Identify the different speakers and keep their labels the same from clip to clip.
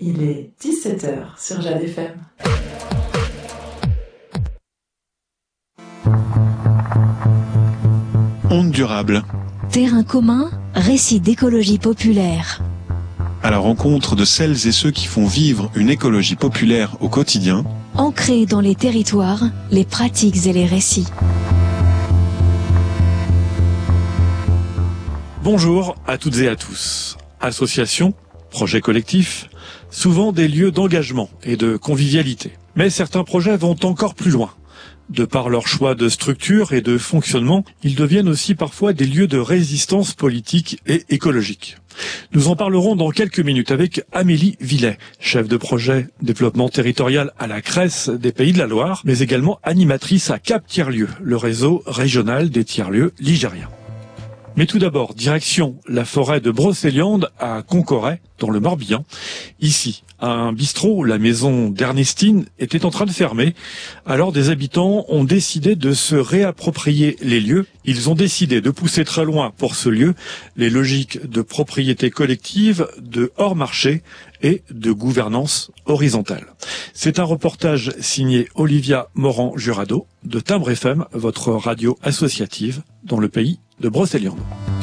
Speaker 1: Il est 17h sur Jade FM.
Speaker 2: Ondes durables.
Speaker 3: Terrain commun, récit d'écologie populaire.
Speaker 2: À la rencontre de celles et ceux qui font vivre une écologie populaire au quotidien.
Speaker 3: Ancrée dans les territoires, les pratiques et les récits.
Speaker 4: Bonjour à toutes et à tous. Associations, projets collectifs, souvent des lieux d'engagement et de convivialité. Mais certains projets vont encore plus loin. De par leur choix de structure et de fonctionnement, ils deviennent aussi parfois des lieux de résistance politique et écologique. Nous en parlerons dans quelques minutes avec Amélie Villet, chef de projet développement territorial à la CRES des Pays de la Loire, mais également animatrice à Cap Tiers-Lieux, le réseau régional des tiers-lieux ligériens. Mais tout d'abord, direction la forêt de Brocéliande à Concoret, dans le Morbihan. Ici, un bistrot, la maison d'Ernestine, était en train de fermer. Alors des habitants ont décidé de se réapproprier les lieux. Ils ont décidé de pousser très loin pour ce lieu les logiques de propriété collective, de hors-marché et de gouvernance horizontale. C'est un reportage signé Olivia Morand-Jurado de Timbre FM, votre radio associative dans le pays de Brocéliande.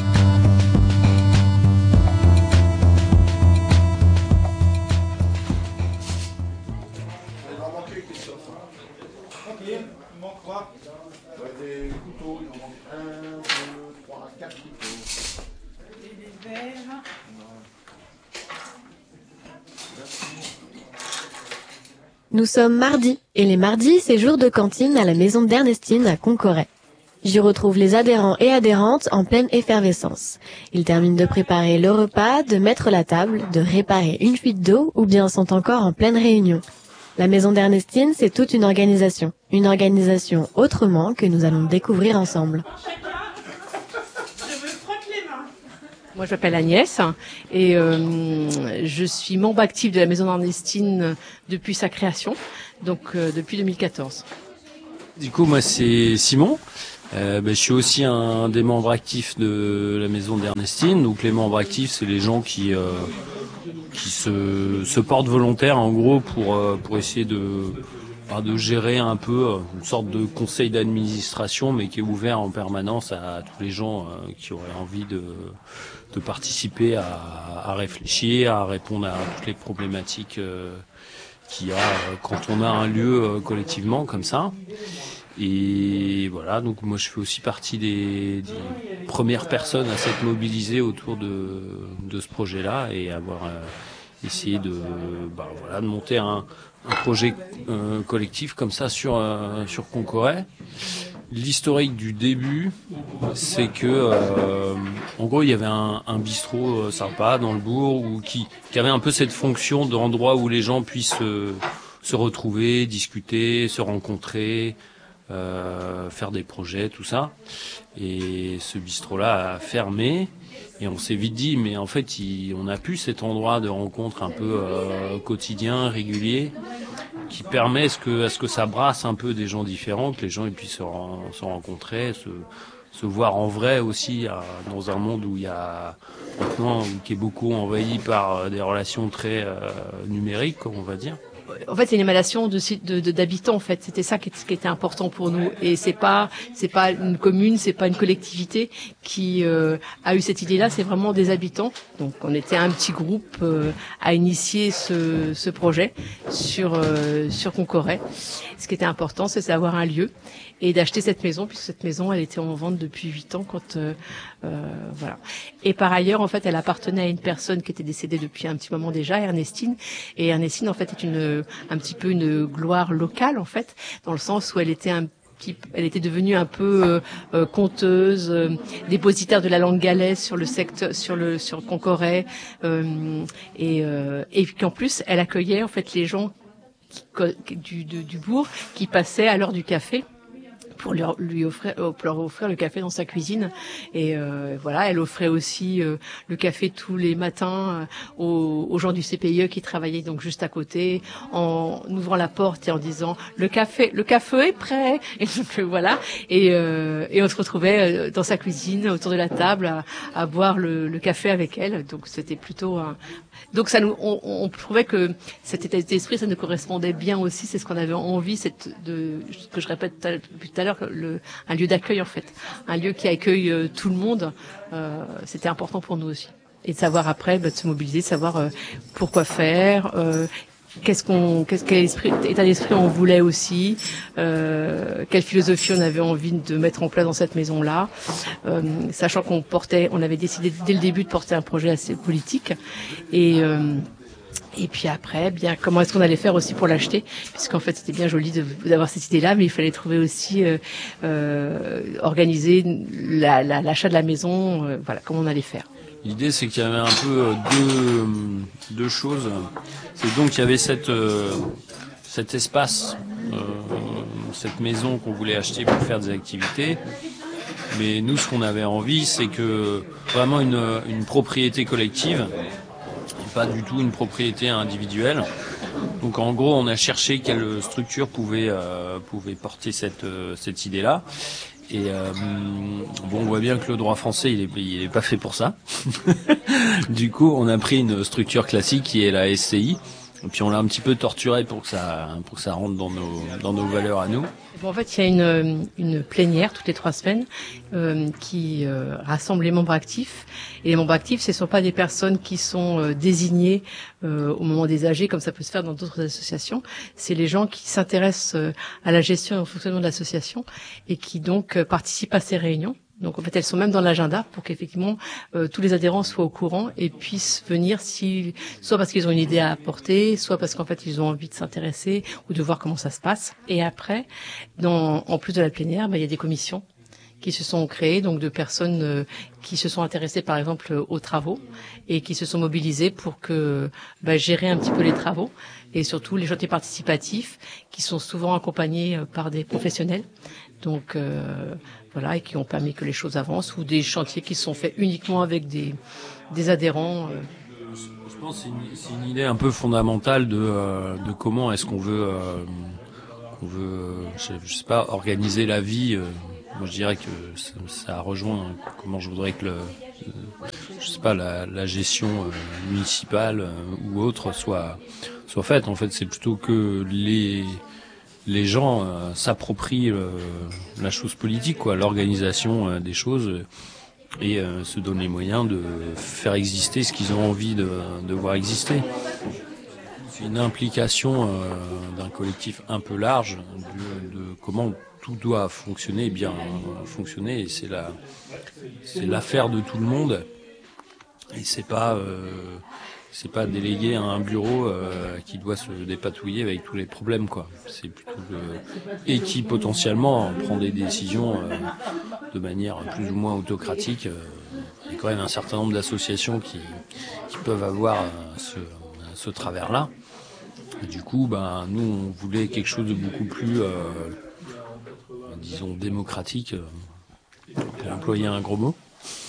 Speaker 5: Nous sommes mardi, et les mardis, c'est jour de cantine à la maison d'Ernestine à Concoret. J'y retrouve les adhérents et adhérentes en pleine effervescence. Ils terminent de préparer le repas, de mettre la table, de réparer une fuite d'eau ou bien sont encore en pleine réunion. La maison d'Ernestine, c'est toute une organisation. Une organisation autrement que nous allons découvrir ensemble.
Speaker 6: Moi, je m'appelle Agnès et je suis membre actif de la maison d'Ernestine depuis sa création, donc depuis 2014.
Speaker 7: Du coup, moi, c'est Simon. Je suis aussi un des membres actifs de la maison d'Ernestine. Donc, les membres actifs, c'est les gens qui se portent volontaires, en gros, pour essayer de gérer un peu une sorte de conseil d'administration, mais qui est ouvert en permanence à tous les gens qui auraient envie de participer à réfléchir, à répondre à toutes les problématiques qu'il y a quand on a un lieu collectivement comme ça. Et voilà, donc moi je fais aussi partie des premières personnes à s'être mobilisées autour de ce projet-là et avoir essayé de monter un projet collectif comme ça sur Concoret. L'historique du début, c'est que en gros il y avait un bistrot sympa dans le bourg qui avait un peu cette fonction d'endroit où les gens puissent se retrouver, discuter, se rencontrer, faire des projets, tout ça. Et ce bistrot-là a fermé et on s'est vite dit mais en fait on n'a plus cet endroit de rencontre un peu quotidien, régulier, qui permet à ce que ça brasse un peu des gens différents, que les gens ils puissent se rencontrer, se voir en vrai aussi dans un monde où il y a maintenant qui est beaucoup envahi par des relations très numériques, on va dire.
Speaker 6: En fait, c'est une émanation d'habitants. En fait, c'était ça qui était important pour nous. Et c'est pas une commune, c'est pas une collectivité qui a eu cette idée-là. C'est vraiment des habitants. Donc, on était un petit groupe à initier ce projet sur Concoret. Ce qui était important, c'est d'avoir un lieu et d'acheter cette maison, puisque cette maison, elle était en vente depuis 8 ans. Voilà. Et par ailleurs, en fait, elle appartenait à une personne qui était décédée depuis un petit moment déjà, Ernestine. Et Ernestine, en fait, est un petit peu une gloire locale, en fait, dans le sens où elle était devenue un peu conteuse, dépositaire de la langue galaise sur Concoret, et qu'en plus, elle accueillait en fait les gens du bourg qui passaient à l'heure du café pour leur offrir le café dans sa cuisine. Et voilà, elle offrait aussi le café tous les matins aux gens du CPIE qui travaillaient donc juste à côté, en ouvrant la porte et en disant le café est prêt. Et donc voilà, et on se retrouvait dans sa cuisine autour de la table à boire le café avec elle. Donc c'était plutôt donc ça on trouvait que cet état d'esprit, ça nous correspondait bien aussi. C'est ce qu'on avait envie, ce que je répète depuis tout à l'heure, un lieu d'accueil en fait, un lieu qui accueille tout le monde. C'était important pour nous aussi, et de savoir après, de se mobiliser, de savoir pourquoi faire, quel état d'esprit on voulait aussi, quelle philosophie on avait envie de mettre en place dans cette maison-là, sachant on avait décidé dès le début de porter un projet assez politique, et puis après, bien, comment est-ce qu'on allait faire aussi pour l'acheter, puisqu'en fait c'était bien joli d'avoir cette idée-là, mais il fallait trouver aussi organiser l'achat de la maison, voilà comment on allait faire.
Speaker 7: L'idée, c'est qu'il y avait un peu deux choses. C'est donc qu'il y avait cet espace, cette maison qu'on voulait acheter pour faire des activités. Mais nous, ce qu'on avait envie, c'est que vraiment une propriété collective, et pas du tout une propriété individuelle. Donc en gros, on a cherché quelle structure pouvait porter cette idée-là. Et on voit bien que le droit français, il est pas fait pour ça. Du coup, on a pris une structure classique qui est la SCI, et puis on l'a un petit peu torturé pour que ça rentre dans nos valeurs à nous.
Speaker 6: En fait, il y a une plénière toutes les 3 semaines qui rassemble les membres actifs. Et les membres actifs, ce ne sont pas des personnes qui sont désignées au moment des AG, comme ça peut se faire dans d'autres associations. C'est les gens qui s'intéressent à la gestion et au fonctionnement de l'association et qui donc participent à ces réunions. Donc en fait, elles sont même dans l'agenda pour qu'effectivement tous les adhérents soient au courant et puissent venir soit parce qu'ils ont une idée à apporter, soit parce qu'en fait ils ont envie de s'intéresser ou de voir comment ça se passe. Et après, en plus de la plénière, il y a des commissions qui se sont créées, donc de personnes qui se sont intéressées par exemple aux travaux et qui se sont mobilisées pour gérer un petit peu les travaux, et surtout les chantiers participatifs qui sont souvent accompagnés par des professionnels. Donc voilà, et qui ont permis que les choses avancent, ou des chantiers qui sont faits uniquement avec des adhérents.
Speaker 7: Je pense que c'est une idée un peu fondamentale de comment est-ce qu'on veut je sais pas, organiser la vie. Moi je dirais que ça rejoint comment je voudrais que la gestion municipale ou autre soit faite. En fait, c'est plutôt que les gens s'approprient la chose politique, quoi, l'organisation des choses, et se donnent les moyens de faire exister ce qu'ils ont envie de voir exister. C'est une implication d'un collectif un peu large de comment tout doit fonctionner, bien fonctionner, et c'est l'affaire de tout le monde, et c'est pas délégué à un bureau qui doit se dépatouiller avec tous les problèmes, quoi. C'est plutôt et qui potentiellement prend des décisions de manière plus ou moins autocratique. Il y a quand même un certain nombre d'associations qui peuvent avoir ce travers-là. Et du coup, nous, on voulait quelque chose de beaucoup plus, disons, démocratique, pour employer un gros mot.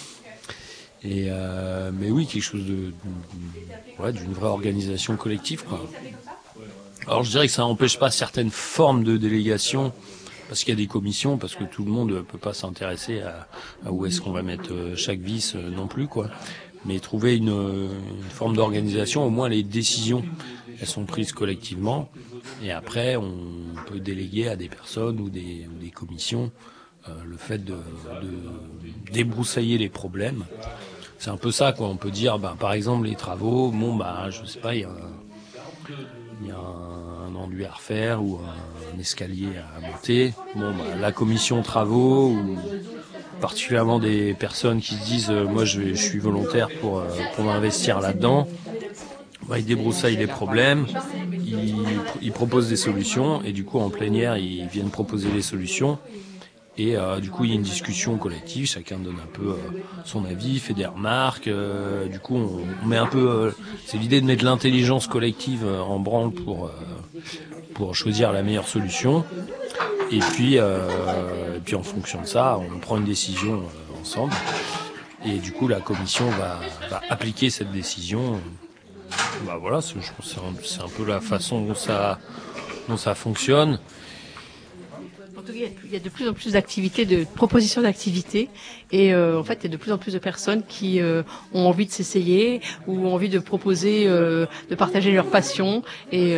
Speaker 7: Et mais oui, quelque chose d'une vraie organisation collective, quoi. Alors je dirais que ça n'empêche pas certaines formes de délégation, parce qu'il y a des commissions, parce que tout le monde peut pas s'intéresser à où est-ce qu'on va mettre chaque vice non plus, quoi. Mais trouver une forme d'organisation, au moins les décisions, elles sont prises collectivement, et après on peut déléguer à des personnes ou des commissions le fait de débroussailler les problèmes. C'est un peu ça, quoi. On peut dire, par exemple, les travaux, je sais pas, il y a un enduit à refaire ou un escalier à monter. La commission travaux, ou particulièrement des personnes qui se disent, moi je suis volontaire pour m'investir là-dedans. Ils débroussaillent les problèmes, ils proposent des solutions, et du coup en plénière ils viennent proposer les solutions, et du coup il y a une discussion collective, chacun donne un peu son avis, fait des remarques, du coup on met un peu, c'est l'idée de mettre l'intelligence collective en branle pour choisir la meilleure solution, et puis Et puis en fonction de ça, on prend une décision ensemble. Et du coup, la commission va appliquer cette décision. Voilà, je pense que c'est un peu la façon dont ça fonctionne.
Speaker 6: En tout cas, il y a de plus en plus d'activités, de propositions d'activités, et en fait, il y a de plus en plus de personnes qui ont envie de s'essayer ou ont envie de proposer, de partager leur passion et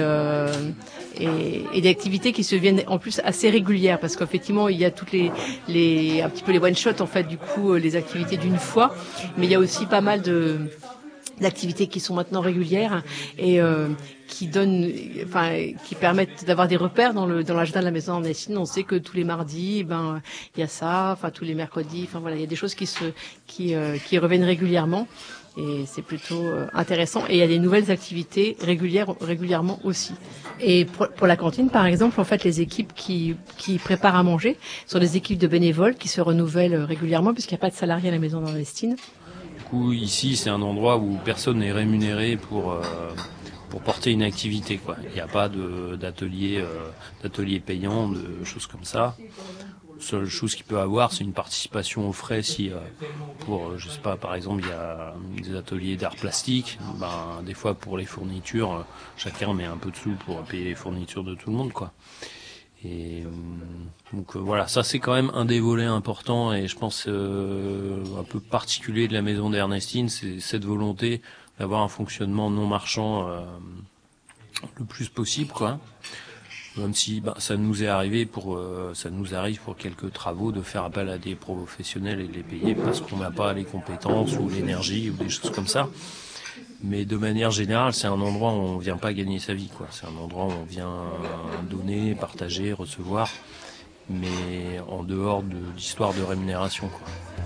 Speaker 6: des activités qui se viennent en plus assez régulières, parce qu'effectivement, il y a toutes les un petit peu les one shot en fait, du coup, les activités d'une fois, mais il y a aussi pas mal d'activités qui sont maintenant régulières et qui permettent d'avoir des repères dans l'agenda de la maison Ernestine. On sait que tous les mardis, il y a ça, tous les mercredis, il y a des choses qui reviennent régulièrement et c'est plutôt intéressant. Et il y a des nouvelles activités régulièrement aussi. Et pour la cantine, par exemple, en fait, les équipes qui préparent à manger sont des équipes de bénévoles qui se renouvellent régulièrement puisqu'il n'y a pas de salariés à la maison Ernestine.
Speaker 7: Ici, c'est un endroit où personne n'est rémunéré pour porter une activité, quoi. Il n'y a pas d'atelier payant, de choses comme ça. La seule chose qu'il peut avoir, c'est une participation aux frais si je sais pas, par exemple, il y a des ateliers d'art plastique, des fois pour les fournitures, chacun met un peu de sous pour payer les fournitures de tout le monde, quoi. Et donc voilà, ça c'est quand même un des volets importants et je pense un peu particulier de la maison d'Ernestine, c'est cette volonté d'avoir un fonctionnement non marchand le plus possible, quoi. Même si ça nous arrive pour quelques travaux de faire appel à des professionnels et de les payer parce qu'on n'a pas les compétences ou l'énergie ou des choses comme ça. Mais de manière générale, c'est un endroit où on vient pas gagner sa vie, quoi. C'est un endroit où on vient donner, partager, recevoir, mais en dehors d'histoire de rémunération, quoi.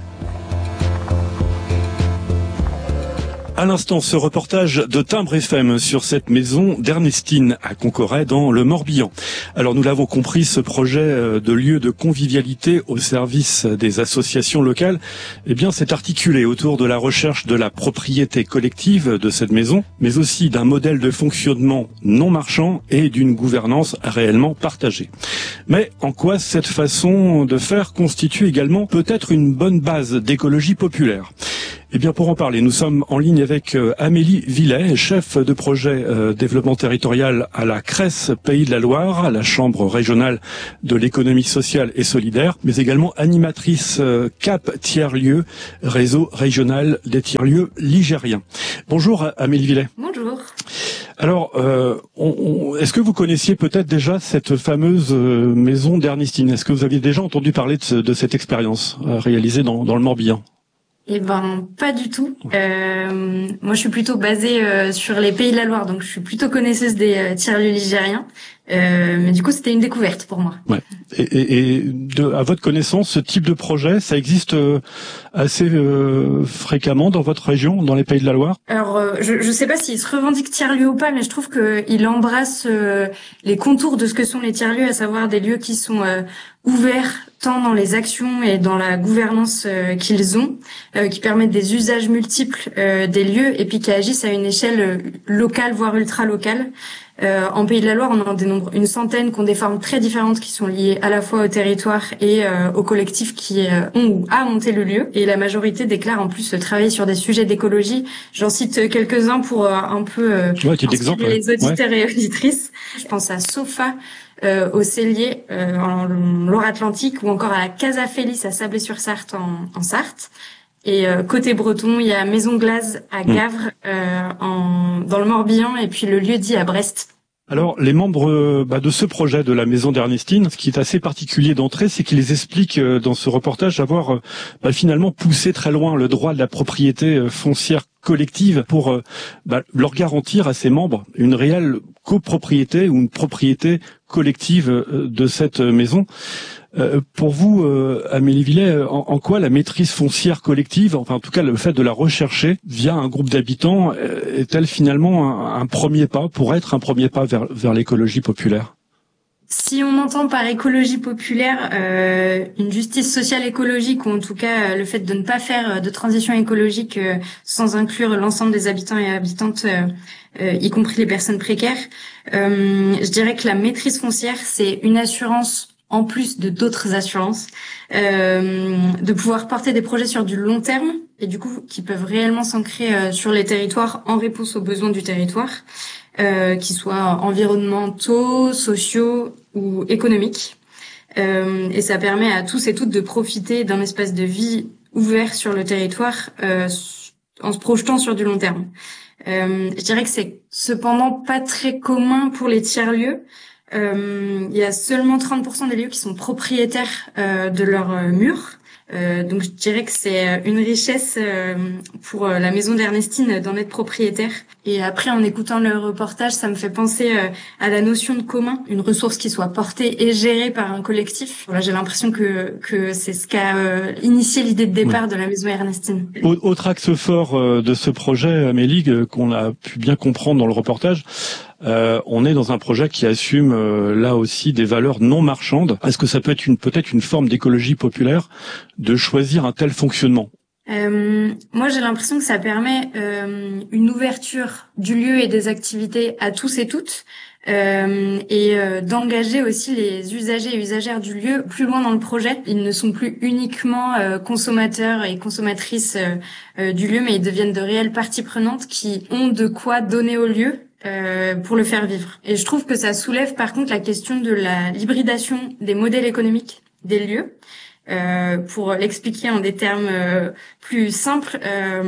Speaker 4: À l'instant, ce reportage de Timbre FM sur cette maison d'Ernestine à Concoret dans le Morbihan. Alors nous l'avons compris, ce projet de lieu de convivialité au service des associations locales, s'est articulé autour de la recherche de la propriété collective de cette maison, mais aussi d'un modèle de fonctionnement non marchand et d'une gouvernance réellement partagée. Mais en quoi cette façon de faire constitue également peut-être une bonne base d'écologie populaire ? Pour en parler, nous sommes en ligne avec Amélie Villet, chef de projet développement territorial à la CRES Pays de la Loire, à la Chambre régionale de l'économie sociale et solidaire, mais également animatrice CAP Tiers-Lieux, réseau régional des tiers-lieux ligériens. Bonjour Amélie Villet.
Speaker 8: Bonjour.
Speaker 4: Alors, est-ce que vous connaissiez peut-être déjà cette fameuse maison d'Ernestine ? Est-ce que vous aviez déjà entendu parler de cette expérience réalisée dans le Morbihan ?
Speaker 8: Pas du tout. Moi, je suis plutôt basée sur les Pays de la Loire, donc je suis plutôt connaisseuse des tiers-lieux ligériens. Mais du coup, c'était une découverte pour moi.
Speaker 4: Ouais. Et à votre connaissance, ce type de projet, ça existe assez fréquemment dans votre région, dans les Pays de la Loire ?
Speaker 8: Alors, je sais pas s'il se revendique tiers-lieu ou pas, mais je trouve qu'il embrasse les contours de ce que sont les tiers-lieux, à savoir des lieux qui sont ouverts tant dans les actions et dans la gouvernance qu'ils ont, qui permettent des usages multiples des lieux et puis qui agissent à une échelle locale, voire ultra-locale. En Pays de la Loire, on en dénombre une centaine qui ont des formes très différentes qui sont liées à la fois au territoire et aux collectifs qui ont ou a monté le lieu. Et la majorité déclare en plus travailler sur des sujets d'écologie. J'en cite quelques-uns pour un peu inspirer les auditeurs et auditrices. Je pense à Sofa au Cellier en Loire-Atlantique ou encore à la Casa Félix à Sablé-sur-Sarthe en Sarthe. Et côté breton, il y a Maison Glaze à Gavre dans le Morbihan et puis le lieu-dit à Brest.
Speaker 4: Alors, les membres de ce projet de la maison d'Ernestine, ce qui est assez particulier d'entrée, c'est qu'ils expliquent dans ce reportage avoir finalement poussé très loin le droit de la propriété foncière collective pour leur garantir à ses membres une réelle copropriété ou une propriété collective de cette maison. Pour vous, Amélie Villet, en quoi la maîtrise foncière collective, enfin en tout cas le fait de la rechercher via un groupe d'habitants, est-elle finalement un premier pas, pour être un premier pas vers l'écologie populaire ?
Speaker 8: Si on entend par écologie populaire une justice sociale écologique, ou en tout cas le fait de ne pas faire de transition écologique sans inclure l'ensemble des habitants et habitantes, y compris les personnes précaires, je dirais que la maîtrise foncière, c'est une assurance en plus de d'autres assurances, de pouvoir porter des projets sur du long terme et du coup qui peuvent réellement s'ancrer sur les territoires en réponse aux besoins du territoire, qu'ils soient environnementaux, sociaux ou économiques. Et ça permet à tous et toutes de profiter d'un espace de vie ouvert sur le territoire en se projetant sur du long terme. Je dirais que c'est cependant pas très commun pour les tiers-lieux. Il y a seulement 30% des lieux qui sont propriétaires de leurs murs. Donc je dirais que c'est une richesse pour la maison d'Ernestine d'en être propriétaire. Et après, en écoutant le reportage, ça me fait penser à la notion de commun, une ressource qui soit portée et gérée par un collectif. Voilà, j'ai l'impression que c'est ce qu'a initié l'idée de départ de la maison Ernestine.
Speaker 4: Autre axe fort de ce projet, Amélie, qu'on a pu bien comprendre dans le reportage, on est dans un projet qui assume là aussi des valeurs non marchandes. Est-ce que ça peut être peut-être une forme d'écologie populaire de choisir un tel fonctionnement?
Speaker 8: Moi, j'ai l'impression que ça permet une ouverture du lieu et des activités à tous et toutes, et d'engager aussi les usagers et usagères du lieu plus loin dans le projet. Ils ne sont plus uniquement consommateurs et consommatrices du lieu, mais ils deviennent de réelles parties prenantes qui ont de quoi donner au lieu pour le faire vivre. Et je trouve que ça soulève par contre la question de l'hybridation des modèles économiques des lieux. Pour l'expliquer en des termes plus simples,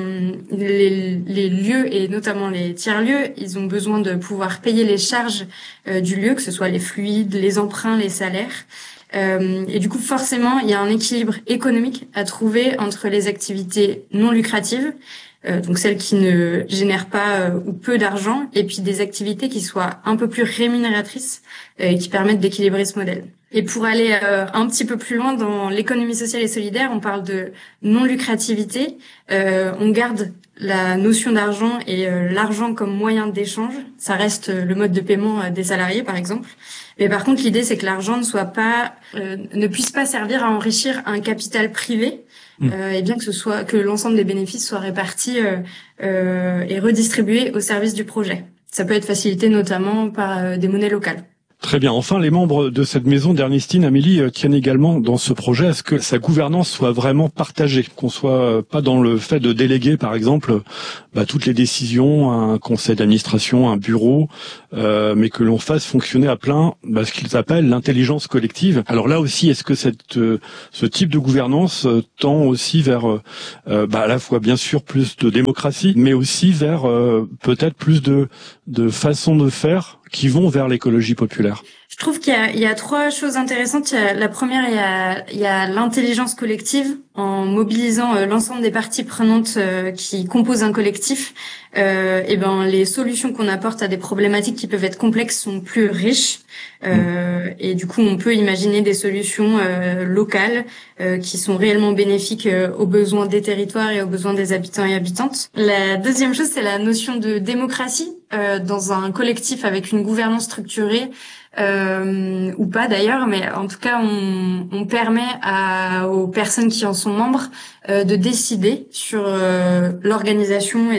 Speaker 8: les lieux et notamment les tiers-lieux, ils ont besoin de pouvoir payer les charges du lieu, que ce soit les fluides, les emprunts, les salaires. Et du coup, forcément, il y a un équilibre économique à trouver entre les activités non lucratives, donc celles qui ne génèrent pas ou peu d'argent, et puis des activités qui soient un peu plus rémunératrices et qui permettent d'équilibrer ce modèle. Et pour aller un petit peu plus loin dans l'économie sociale et solidaire, on parle de non-lucrativité. On garde la notion d'argent et l'argent comme moyen d'échange. Ça reste le mode de paiement des salariés, par exemple. Mais par contre, l'idée, c'est que l'argent ne puisse pas servir à enrichir un capital privé, et bien que l'ensemble des bénéfices soient répartis et redistribués au service du projet. Ça peut être facilité notamment par des monnaies locales.
Speaker 4: Très bien. Enfin, les membres de cette maison d'Ernestine, Amélie, tiennent également dans ce projet à ce que sa gouvernance soit vraiment partagée, qu'on soit pas dans le fait de déléguer, par exemple, toutes les décisions à un conseil d'administration, un bureau, mais que l'on fasse fonctionner à plein ce qu'ils appellent l'intelligence collective. Alors là aussi, est-ce que ce type de gouvernance tend aussi vers à la fois bien sûr plus de démocratie, mais aussi vers peut-être plus de façons de faire qui vont vers l'écologie populaire?
Speaker 8: Je trouve qu'il y a trois choses intéressantes. La première, il y a l'intelligence collective en mobilisant l'ensemble des parties prenantes qui composent un collectif. Les solutions qu'on apporte à des problématiques qui peuvent être complexes sont plus riches. Et du coup, on peut imaginer des solutions locales qui sont réellement bénéfiques aux besoins des territoires et aux besoins des habitants et habitantes. La deuxième chose, c'est la notion de démocratie dans un collectif avec une gouvernance structurée. Ou pas d'ailleurs, mais en tout cas on permet aux personnes qui en sont membres de décider sur l'organisation et